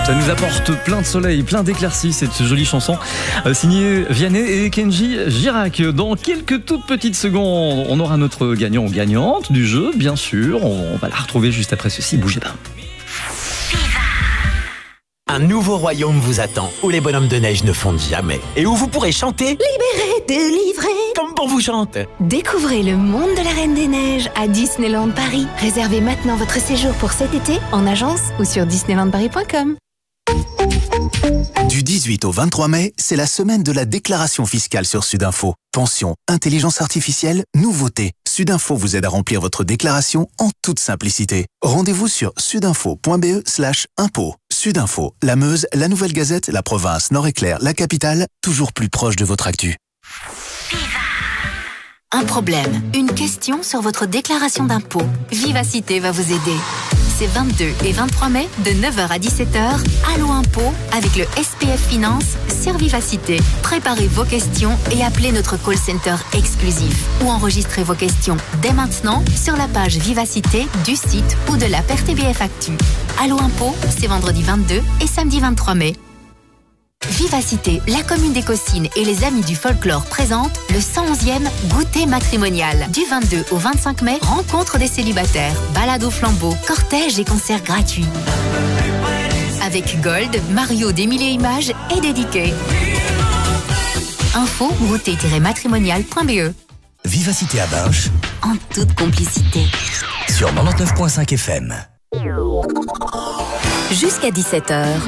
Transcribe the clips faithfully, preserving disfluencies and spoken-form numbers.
Ça nous apporte plein de soleil, plein d'éclaircies, cette jolie chanson euh, signée Vianney et Kenji Girac. Dans quelques toutes petites secondes, on aura notre gagnant ou gagnante du jeu, bien sûr. On, on va la retrouver juste après ceci, bougez pas. Un nouveau royaume vous attend, où les bonhommes de neige ne fondent jamais. Et où vous pourrez chanter Libéré, délivré, comme pour vous chante. Découvrez le monde de la Reine des Neiges à Disneyland Paris. Réservez maintenant votre séjour pour cet été en agence ou sur disneyland paris point com. Du dix-huit au vingt-trois mai, c'est la semaine de la déclaration fiscale sur Sudinfo. Pension, intelligence artificielle, nouveautés. Sudinfo vous aide à remplir votre déclaration en toute simplicité. Rendez-vous sur sudinfo point b e slash impôt. Sudinfo, la Meuse, la Nouvelle Gazette, la province, Nord-Éclair, la capitale, toujours plus proche de votre actu. Un problème, une question sur votre déclaration d'impôt. Vivacité va vous aider. C'est vingt-deux et vingt-trois mai, de neuf heures à dix-sept heures, Allo Impôt avec le S P F Finance sur Vivacité. Préparez vos questions et appelez notre call center exclusif. Ou enregistrez vos questions dès maintenant sur la page Vivacité du site ou de l'app R T B F Actu. Allo Impôt, c'est vendredi vingt-deux et samedi vingt-trois mai. Vivacité, la commune des Cossines et les amis du folklore présentent le cent onzième goûter matrimonial. Du vingt-deux au vingt-cinq mai, rencontre des célibataires, balade au flambeau, cortège et concerts gratuits. Avec Gold, Mario d'Émile et Images et Dédiqué. Info goûter tiret matrimonial point b e. Vivacité à Binche, En toute complicité. sur quatre-vingt-dix-neuf virgule cinq F M. Jusqu'à dix-sept heures.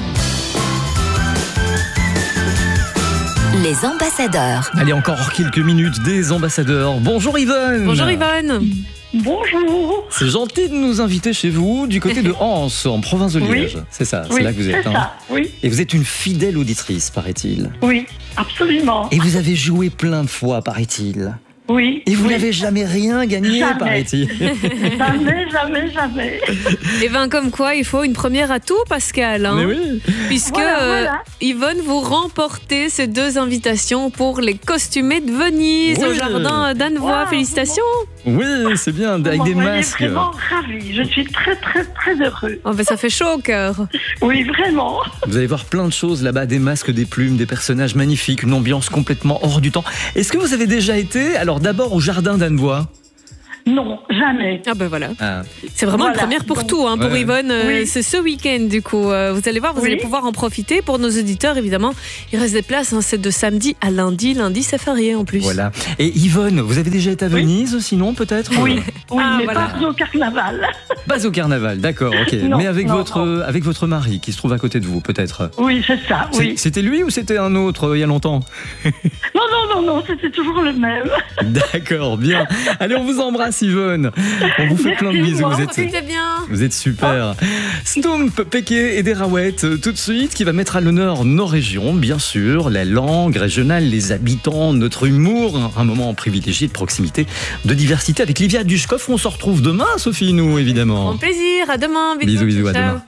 Les ambassadeurs. Allez, encore quelques minutes des ambassadeurs. Bonjour Yvonne. Bonjour Yvonne. Bonjour. C'est gentil de nous inviter chez vous, du côté de Anse, en province de Liège. Oui. C'est ça, Oui, c'est là que vous êtes. c'est hein. ça, oui. Et vous êtes une fidèle auditrice, paraît-il. Oui, absolument. Et vous avez joué plein de fois, paraît-il. Oui. Et vous oui. n'avez jamais rien gagné, Jamais. paraît-il. Jamais, jamais, jamais. Et ben comme quoi, il faut une première à tout, Pascal. Hein, Mais oui. puisque Voilà, voilà. euh, Yvonne, vous remportez ces deux invitations pour les costumés de Venise Oui. au jardin d'Annevoix. Wow. Félicitations. Oui, c'est bien, Vous avec des m'envoyez masques. vraiment ravie. Je suis très, très, très heureux. Oh, ben, ça fait chaud au cœur. Oui, vraiment. Vous allez voir plein de choses là-bas, des masques, des plumes, des personnages magnifiques, une ambiance complètement hors du temps. Est-ce que vous avez déjà été, alors d'abord au jardin d'Annevoix? Non, jamais. Ah ben voilà. Ah. C'est vraiment Voilà. une première pour Donc, tout, hein, pour ouais. Yvonne. Euh, Oui. C'est ce week-end, du coup. Euh, vous allez voir, vous Oui. allez pouvoir en profiter. Pour nos auditeurs, évidemment, il reste des places. Hein, c'est de samedi à lundi. Lundi, c'est férié en plus. Voilà. Et Yvonne, vous avez déjà été à Venise, sinon peut-être? Oui, oui, Ah, mais voilà. pas au carnaval. Pas au carnaval, d'accord, ok. Non, Mais avec non, votre non. avec votre mari qui se trouve à côté de vous, peut-être. Oui, c'est ça, C'est- oui. C'était lui ou c'était un autre euh, il y a longtemps? Non, non, non, non, c'était toujours le même. D'accord, bien. Allez, on vous embrasse, Yvonne. On vous fait plein de Merci, bisous. moi. Vous êtes, Profitez bien. vous êtes super. Stomp, Péké et des Raouettes, euh, tout de suite, qui va mettre à l'honneur nos régions, bien sûr, la langue régionale, les habitants, notre humour, un moment privilégié de proximité, de diversité avec Livia Dushkov. On se retrouve demain, Sophie, nous, évidemment. Bon plaisir. À demain. Bisous, bisous, à Ciao. demain.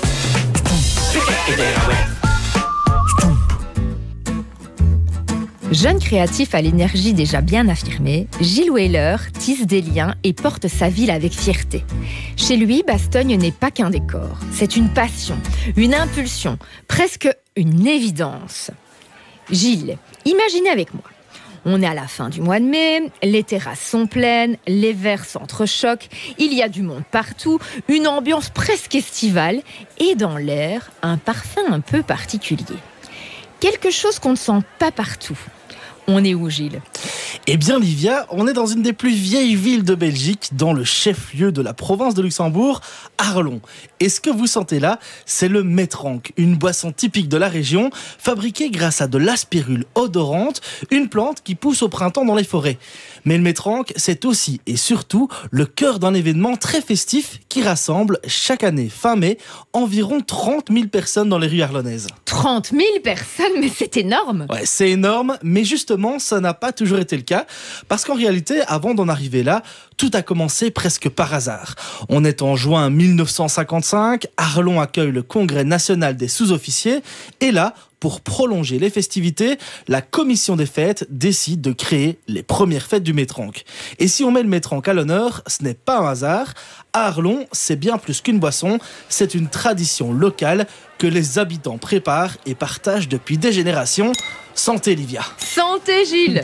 Jeune créatif à l'énergie déjà bien affirmée, Gilles Wheeler tisse des liens et porte sa ville avec fierté. Chez lui, Bastogne n'est pas qu'un décor. C'est une passion, une impulsion, presque une évidence. Gilles, imaginez avec moi. On est à la fin du mois de mai, les terrasses sont pleines, les verres s'entrechoquent, il y a du monde partout, une ambiance presque estivale et dans l'air, un parfum un peu particulier. Quelque chose qu'on ne sent pas partout. On est où, Gilles ? Eh bien, Livia, on est dans une des plus vieilles villes de Belgique, dans le chef-lieu de la province de Luxembourg, Arlon. Et ce que vous sentez là, c'est le métrank, une boisson typique de la région, fabriquée grâce à de l'aspirule odorante, une plante qui pousse au printemps dans les forêts. Mais le métrank, c'est aussi et surtout le cœur d'un événement très festif qui rassemble chaque année, fin mai, environ trente mille personnes dans les rues arlonnaises. trente mille personnes, mais c'est énorme. Ouais, c'est énorme, mais justement, ça n'a pas toujours été le cas, parce qu'en réalité, avant d'en arriver là, tout a commencé presque par hasard. On est en juin mille neuf cent cinquante-cinq, Arlon accueille le Congrès national des sous-officiers, et là, pour prolonger les festivités, la commission des fêtes décide de créer les premières fêtes du Métrank. Et si on met le Métrank à l'honneur, ce n'est pas un hasard. À Arlon, c'est bien plus qu'une boisson, c'est une tradition locale que les habitants préparent et partagent depuis des générations. Santé Livia. Santé Gilles.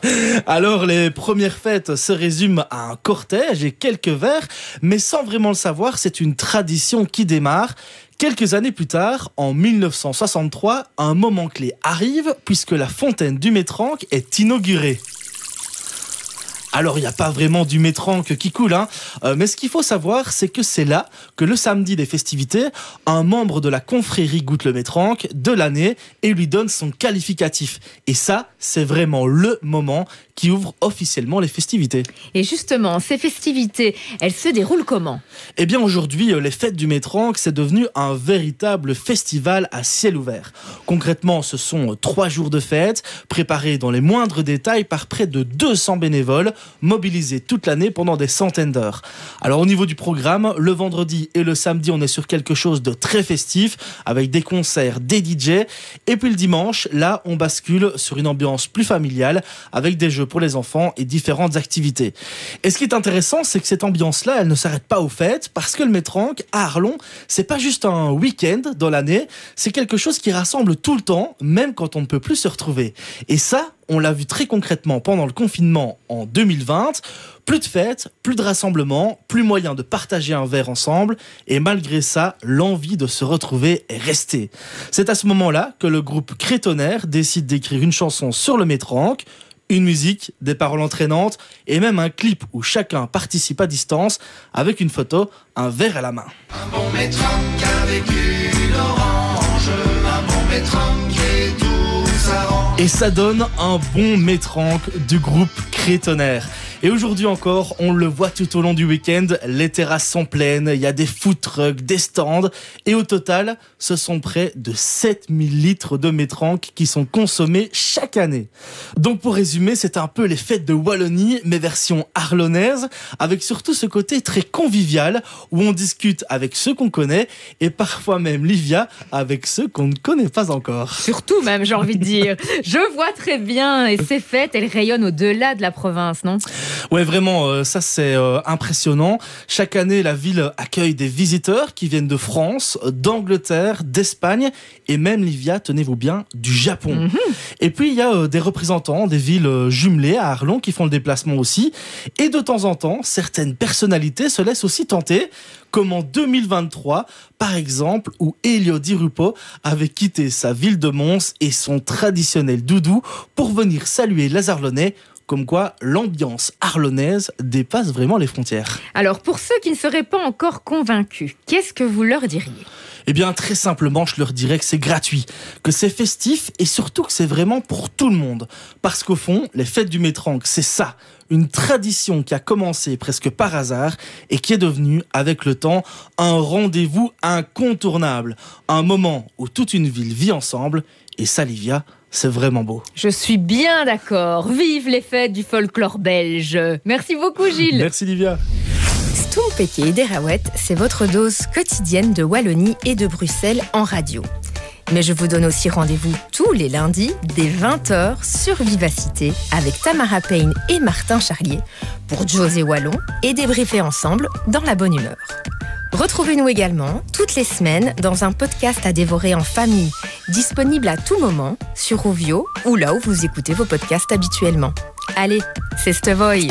Alors les premières fêtes se résument à un cortège et quelques verres, mais sans vraiment le savoir, c'est une tradition qui démarre. Quelques années plus tard, en mille neuf cent soixante-trois, un moment clé arrive puisque la fontaine du Métrank est inaugurée. Alors, il n'y a pas vraiment du Métrank qui coule, hein. Euh, mais ce qu'il faut savoir, c'est que c'est là que le samedi des festivités, un membre de la confrérie goûte le Métrank de l'année et lui donne son qualificatif. Et ça, c'est vraiment le moment qui ouvre officiellement les festivités. Et justement, ces festivités, elles se déroulent comment ? Eh bien, aujourd'hui, les fêtes du Métrank, c'est devenu un véritable festival à ciel ouvert. Concrètement, ce sont trois jours de fête, préparés dans les moindres détails par près de deux cents bénévoles, mobilisés toute l'année pendant des centaines d'heures. Alors, au niveau du programme, le vendredi et le samedi, on est sur quelque chose de très festif, avec des concerts, des D J. Et puis le dimanche, là, on bascule sur une ambiance plus familiale, avec des jeux pour les enfants et différentes activités. Et ce qui est intéressant, c'est que cette ambiance-là, elle ne s'arrête pas aux fêtes, parce que le Métrank à Arlon, c'est pas juste un week-end dans l'année, c'est quelque chose qui rassemble tout le temps, même quand on ne peut plus se retrouver. Et ça, on l'a vu très concrètement pendant le confinement en deux mille vingt. Plus de fêtes, plus de rassemblements, plus moyen de partager un verre ensemble. Et malgré ça, l'envie de se retrouver est restée. C'est à ce moment-là que le groupe Crétonnaire décide d'écrire une chanson sur le Métrank. Une musique, des paroles entraînantes et même un clip où chacun participe à distance avec une photo, un verre à la main. Un bon Métrank avec une orange, un bon Métrank et tout s'arrange. Et ça donne un bon Métrank du groupe Crétonnaire. Et aujourd'hui encore, on le voit tout au long du week-end, les terrasses sont pleines, il y a des food trucks, des stands, et au total, ce sont près de sept mille litres de Métrank qui sont consommés chaque année. Donc pour résumer, c'est un peu les fêtes de Wallonie, mais version arlonnaise, avec surtout ce côté très convivial, où on discute avec ceux qu'on connaît, et parfois même, Livia, avec ceux qu'on ne connaît pas encore. Surtout même, j'ai envie de dire. Je vois très bien, et ces fêtes, elles rayonnent au-delà de la province, non ? Ouais, vraiment, euh, ça c'est euh, impressionnant. Chaque année, la ville accueille des visiteurs qui viennent de France, d'Angleterre, d'Espagne et même, Livia, tenez-vous bien, du Japon. Mm-hmm. Et puis, il y a euh, des représentants des villes euh, jumelées à Arlon qui font le déplacement aussi. Et de temps en temps, certaines personnalités se laissent aussi tenter, comme en deux mille vingt-trois, par exemple, où Elio Di Rupo avait quitté sa ville de Mons et son traditionnel doudou pour venir saluer les Arlonnais. Comme quoi, l'ambiance arlonnaise dépasse vraiment les frontières. Alors, pour ceux qui ne seraient pas encore convaincus, qu'est-ce que vous leur diriez ? Eh bien, très simplement, je leur dirais que c'est gratuit, que c'est festif et surtout que c'est vraiment pour tout le monde. Parce qu'au fond, les fêtes du Métrank, c'est ça, une tradition qui a commencé presque par hasard et qui est devenue, avec le temps, un rendez-vous incontournable. Un moment où toute une ville vit ensemble. Et ça, Livia, c'est vraiment beau. Je suis bien d'accord. Vive les fêtes du folklore belge. Merci beaucoup, Gilles. Merci, Livia. Stompeke et Derawet, c'est votre dose quotidienne de Wallonie et de Bruxelles en radio. Mais je vous donne aussi rendez-vous tous les lundis dès vingt heures sur Vivacité avec Tamara Payne et Martin Charlier pour José Wallon et débriefer ensemble dans la bonne humeur. Retrouvez-nous également toutes les semaines dans un podcast à dévorer en famille, disponible à tout moment sur Rovio ou là où vous écoutez vos podcasts habituellement. Allez, c'est Stevoy.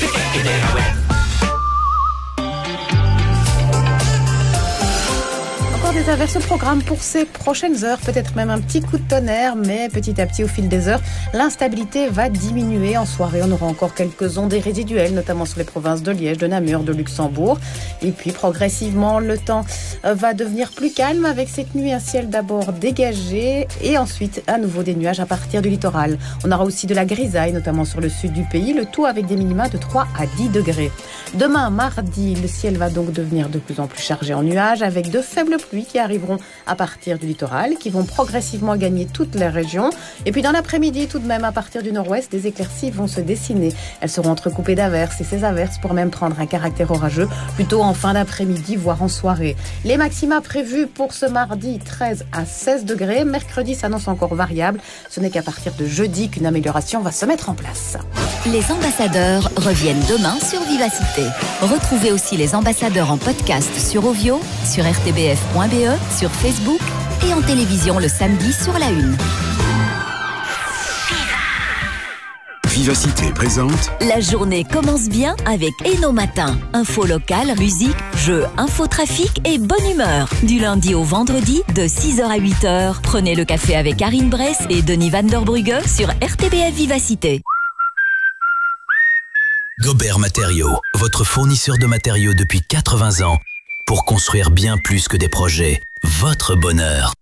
Des averses au programme pour ces prochaines heures, peut-être même un petit coup de tonnerre, mais petit à petit au fil des heures, l'instabilité va diminuer. En soirée, on aura encore quelques ondées résiduelles, notamment sur les provinces de Liège, de Namur, de Luxembourg. Et puis progressivement, le temps va devenir plus calme avec cette nuit, un ciel d'abord dégagé et ensuite à nouveau des nuages à partir du littoral. On aura aussi de la grisaille, notamment sur le sud du pays, le tout avec des minima de trois à dix degrés. Demain, mardi, le ciel va donc devenir de plus en plus chargé en nuages avec de faibles pluies pluies qui arriveront à partir du littoral, qui vont progressivement gagner toutes les régions. Et puis dans l'après-midi, tout de même, à partir du nord-ouest, des éclaircies vont se dessiner. Elles seront entrecoupées d'averses et ces averses pourraient même prendre un caractère orageux plutôt en fin d'après-midi, voire en soirée. Les maxima prévus pour ce mardi, treize à seize degrés. Mercredi s'annonce encore variable. Ce n'est qu'à partir de jeudi qu'une amélioration va se mettre en place. Les ambassadeurs reviennent demain sur Vivacité. Retrouvez aussi les ambassadeurs en podcast sur Ovio, sur r t b f point b e, sur Facebook et en télévision le samedi sur la une. Vivacité présente. La journée commence bien avec Eno Matin. Info locale, musique, jeux, infotrafic et bonne humeur. Du lundi au vendredi, de six heures à huit heures. Prenez le café avec Karine Bress et Denis Van der Brugge sur R T B F Vivacité. Gobert Matériaux, votre fournisseur de matériaux depuis quatre-vingts ans pour construire bien plus que des projets. Votre bonheur.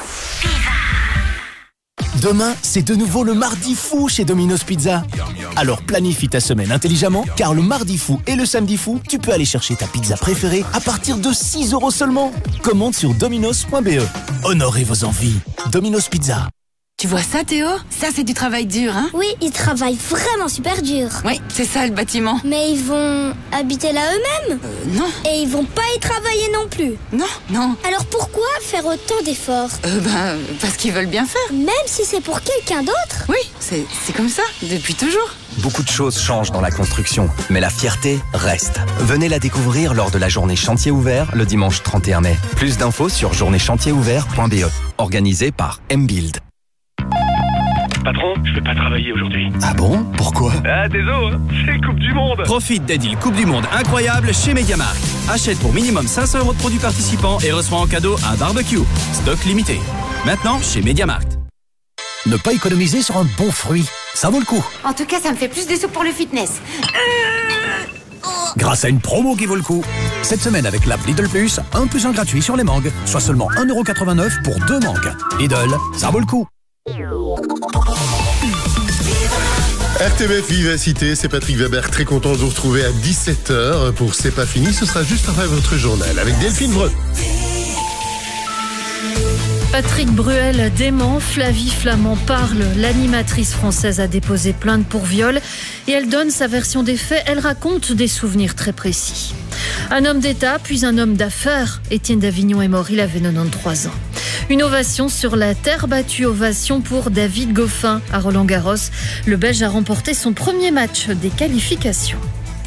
Demain, c'est de nouveau le mardi fou chez Domino's Pizza. Alors planifie ta semaine intelligemment, car le mardi fou et le samedi fou, tu peux aller chercher ta pizza préférée à partir de six euros seulement. Commande sur dominos point b e. Honorez vos envies. Domino's Pizza. Tu vois ça, Théo? Ça, c'est du travail dur, hein? Oui, ils travaillent vraiment super dur. Oui, c'est ça, le bâtiment. Mais ils vont habiter là eux-mêmes? Euh, non. Et ils vont pas y travailler non plus? Non, non. Alors pourquoi faire autant d'efforts? Euh, ben, parce qu'ils veulent bien faire. Même si c'est pour quelqu'un d'autre? Oui, c'est, c'est comme ça, depuis toujours. Beaucoup de choses changent dans la construction, mais la fierté reste. Venez la découvrir lors de la journée chantier ouvert le dimanche trente et un mai. Plus d'infos sur journée chantier ouvert point b e, organisé par M-Build. Patron, je vais pas travailler aujourd'hui. Ah bon? Pourquoi? Ah, désolé, hein, c'est Coupe du Monde. Profite des deals Coupe du Monde incroyables chez MediaMarkt. Achète pour minimum cinq cents euros de produits participants et reçois en cadeau un barbecue. Stock limité. Maintenant, chez MediaMarkt. Ne pas économiser sur un bon fruit, ça vaut le coup. En tout cas, ça me fait plus de sous pour le fitness. Grâce à une promo qui vaut le coup. Cette semaine avec l'app Lidl Plus, un plus un gratuit sur les mangues, soit seulement un euro quatre-vingt-neuf pour deux mangues. Lidl, ça vaut le coup. R T B F Vivacité, c'est Patrick Weber, très content de vous retrouver à dix-sept heures pour C'est pas fini, ce sera juste après votre journal avec Delphine Vreux. Patrick Bruel dément, Flavie Flament parle. L'animatrice française a déposé plainte pour viol et elle donne sa version des faits. Elle raconte des souvenirs très précis. Un homme d'État, puis un homme d'affaires. Étienne Davignon est mort, il avait quatre-vingt-treize ans. Une ovation sur la terre battue, ovation pour David Goffin à Roland-Garros. Le Belge a remporté son premier match des qualifications.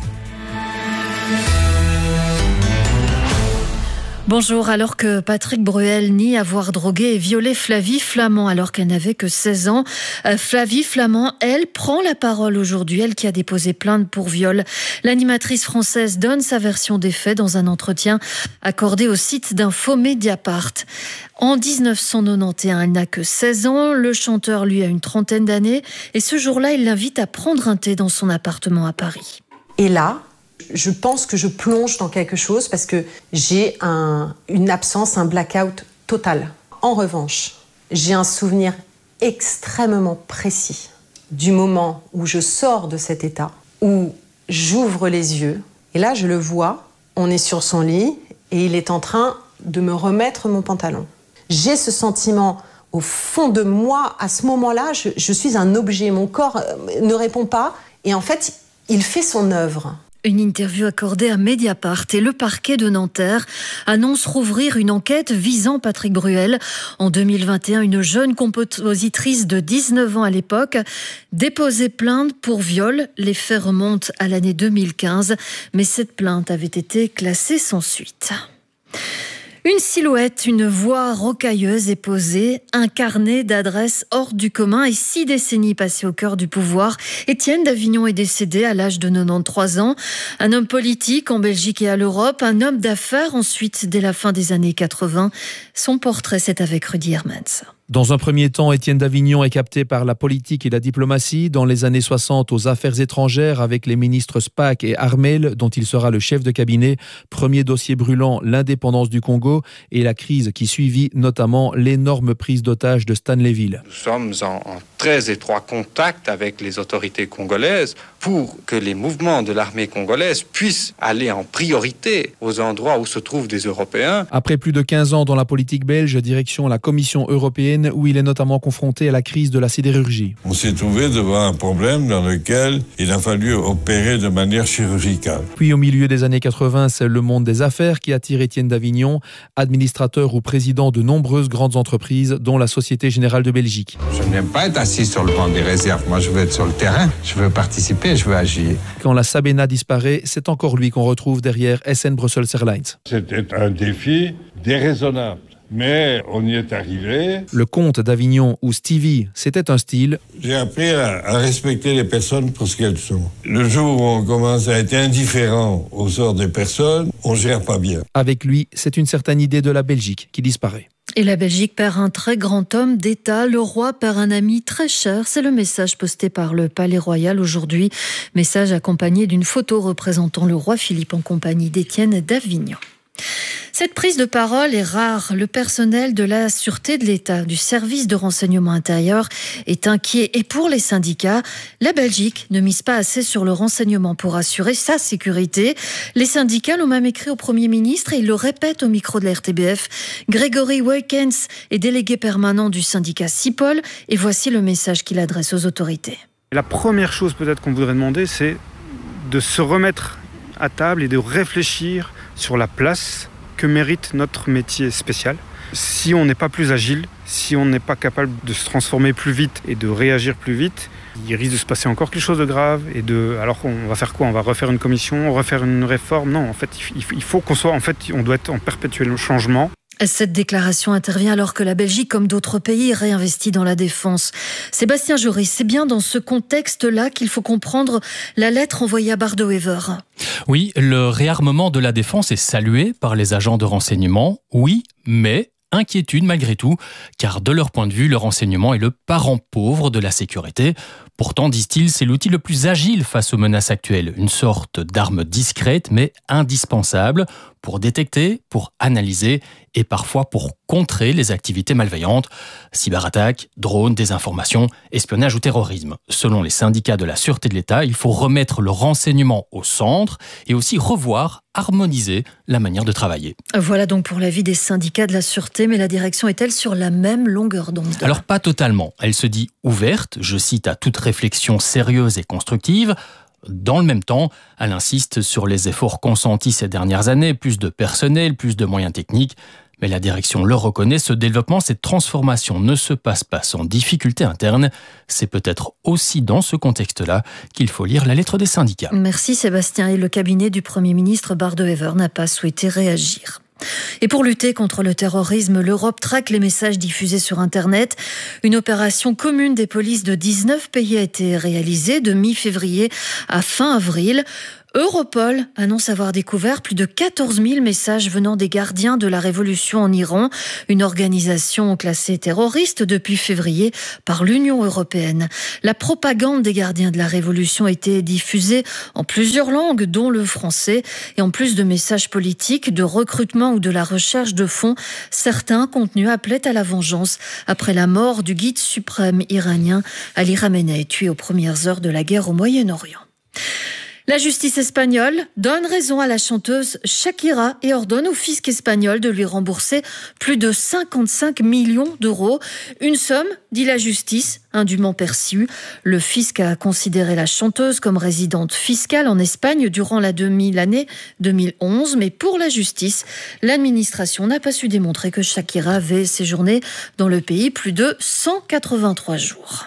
Bonjour, alors que Patrick Bruel nie avoir drogué et violé Flavie Flament alors qu'elle n'avait que seize ans, euh, Flavie Flament, elle, prend la parole aujourd'hui, elle qui a déposé plainte pour viol. L'animatrice française donne sa version des faits dans un entretien accordé au site d'info Mediapart. En dix-neuf cent quatre-vingt-onze, elle n'a que seize ans, le chanteur lui a une trentaine d'années et ce jour-là, il l'invite à prendre un thé dans son appartement à Paris. Et là, je pense que je plonge dans quelque chose parce que j'ai un, une absence, un blackout total. En revanche, j'ai un souvenir extrêmement précis du moment où je sors de cet état, où j'ouvre les yeux. Et là, je le vois, on est sur son lit et il est en train de me remettre mon pantalon. J'ai ce sentiment au fond de moi, à ce moment-là, je, je suis un objet. Mon corps ne répond pas et en fait, il fait son œuvre. Une interview accordée à Mediapart et le parquet de Nanterre annonce rouvrir une enquête visant Patrick Bruel. En deux mille vingt et un, une jeune compositrice de dix-neuf ans à l'époque déposait plainte pour viol. Les faits remontent à l'année deux mille quinze, mais cette plainte avait été classée sans suite. Une silhouette, une voix rocailleuse est posée, un carnet d'adresses hors du commun et six décennies passées au cœur du pouvoir. Étienne Davignon est décédé à l'âge de quatre-vingt-treize ans. Un homme politique en Belgique et à l'Europe, un homme d'affaires ensuite dès la fin des années quatre-vingts. Son portrait, c'est avec Rudy Hermans. Dans un premier temps, Étienne Davignon est capté par la politique et la diplomatie. Dans les années soixante, aux affaires étrangères avec les ministres Spaak et Harmel, dont il sera le chef de cabinet. Premier dossier brûlant, l'indépendance du Congo et la crise qui suivit, notamment l'énorme prise d'otages de Stanleyville. Nous sommes en, en très étroit contact avec les autorités congolaises pour que les mouvements de l'armée congolaise puissent aller en priorité aux endroits où se trouvent des Européens. Après plus de quinze ans dans la politique belge, direction la Commission européenne où il est notamment confronté à la crise de la sidérurgie. On s'est trouvé devant un problème dans lequel il a fallu opérer de manière chirurgicale. Puis au milieu des années quatre-vingts, c'est le monde des affaires qui attire Étienne Davignon, administrateur ou président de nombreuses grandes entreprises, dont la Société Générale de Belgique. Je n'aime pas être assis sur le banc des réserves. Moi, je veux être sur le terrain. Je veux participer, je veux agir. Quand la Sabena disparaît, c'est encore lui qu'on retrouve derrière S N Brussels Airlines. C'était un défi déraisonnable. Mais on y est arrivé. Le comte d'Avignon ou Stevie, c'était un style. J'ai appris à, à respecter les personnes pour ce qu'elles sont. Le jour où on commence à être indifférent au sort des personnes, on gère pas bien. Avec lui, c'est une certaine idée de la Belgique qui disparaît. Et la Belgique perd un très grand homme d'État. Le roi perd un ami très cher. C'est le message posté par le Palais Royal aujourd'hui. Message accompagné d'une photo représentant le roi Philippe en compagnie d'Étienne Davignon. Cette prise de parole est rare. Le personnel de la Sûreté de l'État, du service de renseignement intérieur, est inquiet. Et pour les syndicats, la Belgique ne mise pas assez sur le renseignement pour assurer sa sécurité. Les syndicats l'ont même écrit au Premier ministre et ils le répètent au micro de la R T B F. Grégory Weikens est délégué permanent du syndicat CIPOL et voici le message qu'il adresse aux autorités. La première chose peut-être qu'on voudrait demander, c'est de se remettre à table et de réfléchir sur la place que mérite notre métier spécial. Si on n'est pas plus agile, si on n'est pas capable de se transformer plus vite et de réagir plus vite, il risque de se passer encore quelque chose de grave. Et de, alors on va faire quoi? On va refaire une commission, refaire une réforme? Non, en fait, il faut qu'on soit, en fait, on doit être en perpétuel changement. Cette déclaration intervient alors que la Belgique, comme d'autres pays, réinvestit dans la défense. Sébastien Joris, c'est bien dans ce contexte-là qu'il faut comprendre la lettre envoyée à Bardo-Wever. Oui, le réarmement de la défense est salué par les agents de renseignement, oui, mais inquiétude malgré tout, car de leur point de vue, le renseignement est le parent pauvre de la sécurité. Pourtant, disent-ils, c'est l'outil le plus agile face aux menaces actuelles, une sorte d'arme discrète mais indispensable pour détecter, pour analyser et parfois pour contrer les activités malveillantes, cyberattaques, drones, désinformation, espionnage ou terrorisme. Selon les syndicats de la Sûreté de l'État, il faut remettre le renseignement au centre et aussi revoir, harmoniser la manière de travailler. Voilà donc pour l'avis des syndicats de la Sûreté, mais la direction est-elle sur la même longueur d'onde? Alors pas totalement. Elle se dit ouverte, je cite, à toute réflexion sérieuse et constructive. Dans le même temps, elle insiste sur les efforts consentis ces dernières années, plus de personnel, plus de moyens techniques. Mais la direction le reconnaît, ce développement, cette transformation ne se passe pas sans difficulté interne. C'est peut-être aussi dans ce contexte-là qu'il faut lire la lettre des syndicats. Merci Sébastien. Et le cabinet du Premier ministre Bardo-Wever n'a pas souhaité réagir. Et pour lutter contre le terrorisme, l'Europe traque les messages diffusés sur Internet. Une opération commune des polices de dix-neuf pays a été réalisée de mi-février à fin avril. Europol annonce avoir découvert plus de quatorze mille messages venant des gardiens de la révolution en Iran, une organisation classée terroriste depuis février par l'Union européenne. La propagande des gardiens de la révolution a été diffusée en plusieurs langues, dont le français. Et en plus de messages politiques, de recrutement ou de la recherche de fonds, certains contenus appelaient à la vengeance après la mort du guide suprême iranien Ali Khamenei, tué aux premières heures de la guerre au Moyen-Orient. La justice espagnole donne raison à la chanteuse Shakira et ordonne au fisc espagnol de lui rembourser plus de cinquante-cinq millions d'euros. Une somme, dit la justice, indûment perçue. Le fisc a considéré la chanteuse comme résidente fiscale en Espagne durant la demi-l'année deux mille onze. Mais pour la justice, l'administration n'a pas su démontrer que Shakira avait séjourné dans le pays plus de cent quatre-vingt-trois jours.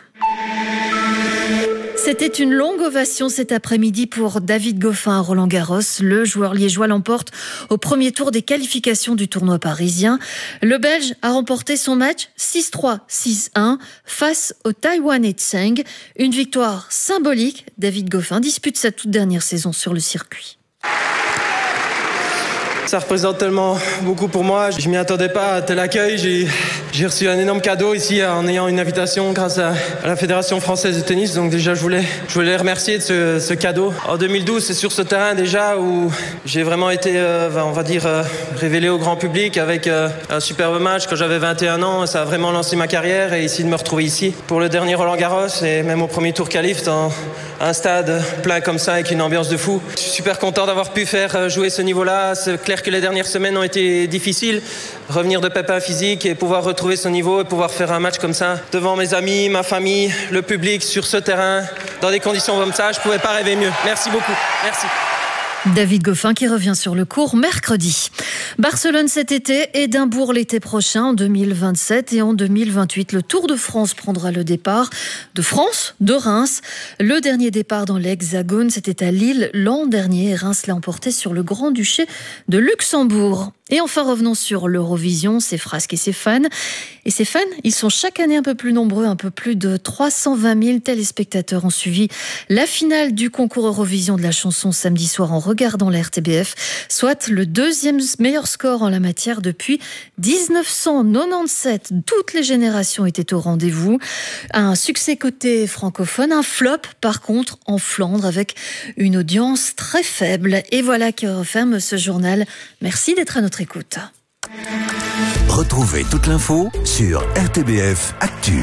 C'était une longue ovation cet après-midi pour David Goffin à Roland-Garros. Le joueur liégeois l'emporte au premier tour des qualifications du tournoi parisien. Le Belge a remporté son match six trois, six un face au Taïwanais Tseng. Une victoire symbolique. David Goffin dispute sa toute dernière saison sur le circuit. Ça représente tellement beaucoup pour moi. Je m'y attendais pas à tel accueil. J'ai, j'ai reçu un énorme cadeau ici en ayant une invitation grâce à, à la Fédération française de tennis. Donc déjà, je voulais, je voulais les remercier de ce, ce cadeau. En deux mille douze, c'est sur ce terrain déjà où j'ai vraiment été, euh, on va dire, euh, révélé au grand public avec euh, un superbe match quand j'avais vingt et un ans. Ça a vraiment lancé ma carrière et ici de me retrouver ici pour le dernier Roland Garros et même au premier tour qualif dans un stade plein comme ça avec une ambiance de fou. Je suis super content d'avoir pu faire jouer ce niveau-là. C'est clair que les dernières semaines ont été difficiles. Revenir de pépins physiques et pouvoir retrouver ce niveau et pouvoir faire un match comme ça devant mes amis, ma famille, le public, sur ce terrain, dans des conditions comme ça, je ne pouvais pas rêver mieux. Merci beaucoup. Merci. David Goffin qui revient sur le court mercredi. Barcelone cet été, Édimbourg l'été prochain, en deux mille vingt-sept et en deux mille vingt-huit. Le Tour de France prendra le départ de France, de Reims. Le dernier départ dans l'Hexagone, c'était à Lille l'an dernier. Reims l'a emporté sur le Grand-Duché de Luxembourg. Et enfin, revenons sur l'Eurovision, ses frasques et ses fans. Et ces fans, ils sont chaque année un peu plus nombreux, un peu plus de trois cent vingt mille téléspectateurs ont suivi la finale du concours Eurovision de la chanson samedi soir en regardant la R T B F, soit le deuxième meilleur score en la matière depuis dix-neuf cent quatre-vingt-dix-sept. Toutes les générations étaient au rendez-vous. Un succès côté francophone, un flop par contre en Flandre avec une audience très faible. Et voilà qui referme ce journal. Merci d'être à notre écoute. Retrouvez toute l'info sur R T B F Actu.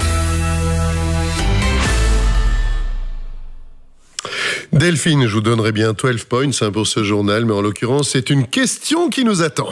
Delphine, je vous donnerai bien douze points pour ce journal, mais en l'occurrence, c'est une question qui nous attend.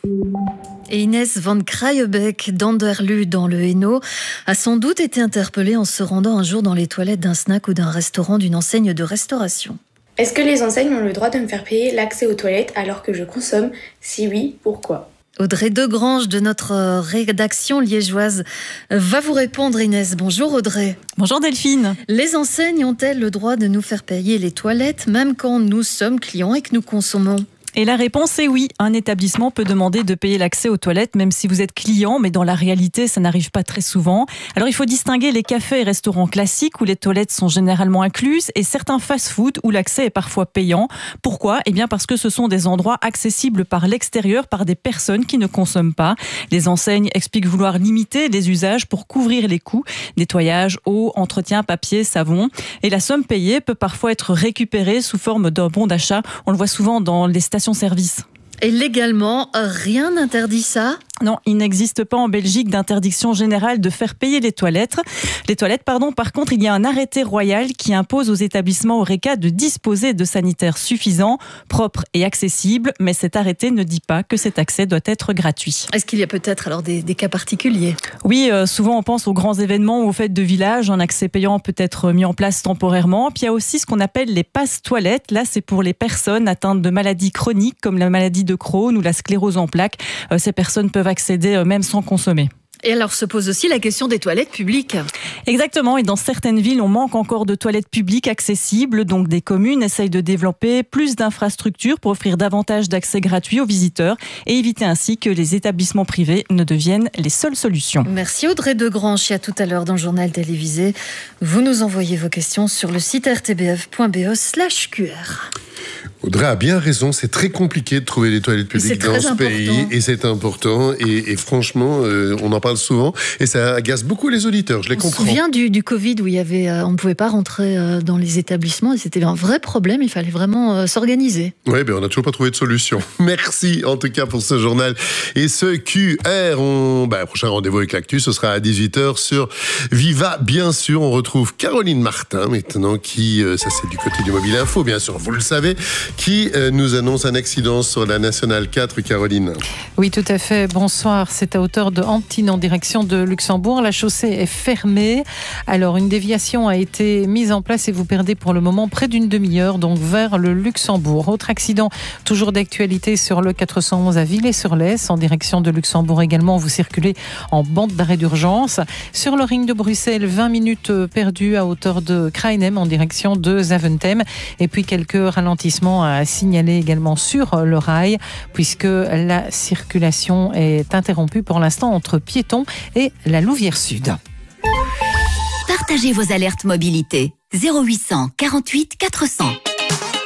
Et Inès van Kraaienbeek d'Anderlu dans le Hainaut a sans doute été interpellée en se rendant un jour dans les toilettes d'un snack ou d'un restaurant d'une enseigne de restauration. Est-ce que les enseignes ont le droit de me faire payer l'accès aux toilettes alors que je consomme ? Si oui, pourquoi ? Audrey Degrange de notre rédaction liégeoise va vous répondre. Inès, bonjour Audrey. Bonjour Delphine. Les enseignes ont-elles le droit de nous faire payer les toilettes même quand nous sommes clients et que nous consommons ? Et la réponse est oui. Un établissement peut demander de payer l'accès aux toilettes même si vous êtes client, mais dans la réalité, ça n'arrive pas très souvent. Alors il faut distinguer les cafés et restaurants classiques où les toilettes sont généralement incluses et certains fast-food où l'accès est parfois payant. Pourquoi ? Eh bien parce que ce sont des endroits accessibles par l'extérieur par des personnes qui ne consomment pas. Les enseignes expliquent vouloir limiter les usages pour couvrir les coûts. Nettoyage, eau, entretien, papier, savon. Et la somme payée peut parfois être récupérée sous forme d'un bon d'achat. On le voit souvent dans les stations service. Et légalement, rien n'interdit ça ? Non, il n'existe pas en Belgique d'interdiction générale de faire payer les toilettes. Les toilettes, pardon. Par contre, il y a un arrêté royal qui impose aux établissements Horeca de disposer de sanitaires suffisants, propres et accessibles. Mais cet arrêté ne dit pas que cet accès doit être gratuit. Est-ce qu'il y a peut-être alors des, des cas particuliers ? Oui, euh, souvent on pense aux grands événements ou aux fêtes de village. Un accès payant peut être mis en place temporairement. Puis il y a aussi ce qu'on appelle les passes toilettes. Là, c'est pour les personnes atteintes de maladies chroniques comme la maladie de Crohn ou la sclérose en plaques. Euh, ces personnes peuvent accéder euh, même sans consommer. Et alors se pose aussi la question des toilettes publiques. Exactement, et dans certaines villes, on manque encore de toilettes publiques accessibles, donc des communes essayent de développer plus d'infrastructures pour offrir davantage d'accès gratuit aux visiteurs et éviter ainsi que les établissements privés ne deviennent les seules solutions. Merci Audrey Degrange, et à tout à l'heure dans le journal télévisé. Vous nous envoyez vos questions sur le site r t b f point b e slash q r. Audrey a bien raison, c'est très compliqué de trouver des toilettes publiques dans ce important. pays et c'est important et, et franchement euh, on en parle souvent et ça agace beaucoup les auditeurs, je les on comprends. On se souvient du, du Covid où il y avait, euh, on ne pouvait pas rentrer euh, dans les établissements et c'était un vrai problème, il fallait vraiment euh, s'organiser. Oui, ben on n'a toujours pas trouvé de solution. Merci en tout cas pour ce journal et ce Q R. On... Ben, prochain rendez-vous avec l'actu, ce sera à dix-huit heures sur Viva bien sûr. On retrouve Caroline Martin maintenant qui, euh, ça c'est du côté du Mobile Info bien sûr, vous le savez, qui euh, nous annonce un accident sur la Nationale quatre, Caroline. Oui, tout à fait. Bonsoir. C'est à hauteur de Antibes en direction de Luxembourg. La chaussée est fermée. Alors, une déviation a été mise en place et vous perdez pour le moment près d'une demi-heure, donc vers le Luxembourg. Autre accident, toujours d'actualité sur le quatre cent onze à Villers-sur-Lez, en direction de Luxembourg également. Vous circulez en bande d'arrêt d'urgence. Sur le ring de Bruxelles, vingt minutes perdues à hauteur de Krainem en direction de Zaventem. Et puis quelques ralentissements à signaler également sur le rail, puisque la circulation est interrompue pour l'instant entre Piéton et la Louvière Sud. Partagez vos alertes mobilité. zéro huit cent quarante-huit quatre cents.